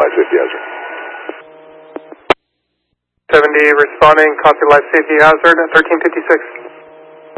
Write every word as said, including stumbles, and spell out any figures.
life safety hazard. seventy responding, copy life safety hazard at thirteen fifty-six.